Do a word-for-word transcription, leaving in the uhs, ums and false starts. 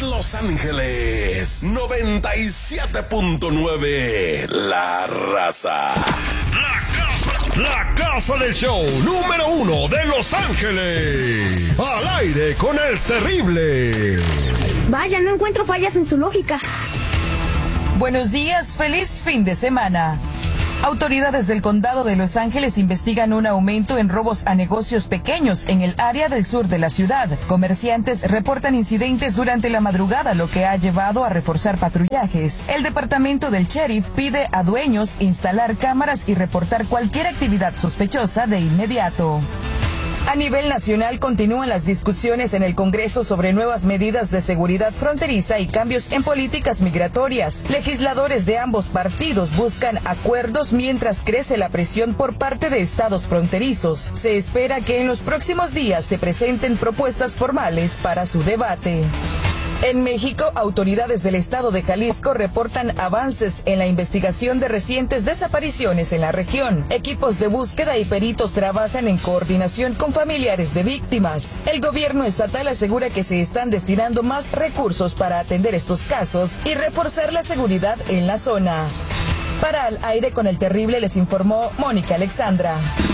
Los Ángeles, noventa y siete punto nueve, La Raza. La casa, la casa del show número uno de Los Ángeles. Al aire con el terrible. Vaya, no encuentro fallas en su lógica. Buenos días, feliz fin de semana. Autoridades del condado de Los Ángeles investigan un aumento en robos a negocios pequeños en el área del sur de la ciudad. Comerciantes reportan incidentes durante la madrugada, lo que ha llevado a reforzar patrullajes. El departamento del sheriff pide a dueños instalar cámaras y reportar cualquier actividad sospechosa de inmediato. A nivel nacional continúan las discusiones en el Congreso sobre nuevas medidas de seguridad fronteriza y cambios en políticas migratorias. Legisladores de ambos partidos buscan acuerdos mientras crece la presión por parte de estados fronterizos. Se espera que en los próximos días se presenten propuestas formales para su debate. En México, autoridades del estado de Jalisco reportan avances en la investigación de recientes desapariciones en la región. Equipos de búsqueda y peritos trabajan en coordinación con familiares de víctimas. El gobierno estatal asegura que se están destinando más recursos para atender estos casos y reforzar la seguridad en la zona. Para Al Aire con el Terrible les informó Mónica Alexandra.